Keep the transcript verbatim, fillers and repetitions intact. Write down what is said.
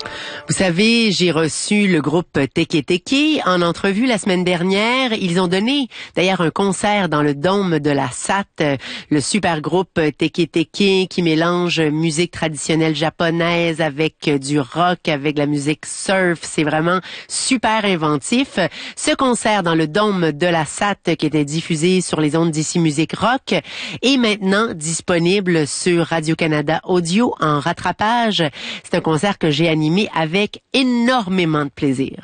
Vous savez, j'ai reçu le groupe Teke Teke en entrevue la semaine dernière. Ils ont donné d'ailleurs un concert dans le dôme de la S A T, le super groupe Teke Teke qui mélange musique traditionnelle japonaise avec du rock, avec la musique surf. C'est vraiment super inventif. Ce concert dans le dôme de la S A T qui était diffusé sur les ondes d'ici Musique Rock est maintenant disponible sur Radio-Canada Audio en rattrapage. C'est un concert que j'ai animé avec énormément de plaisir.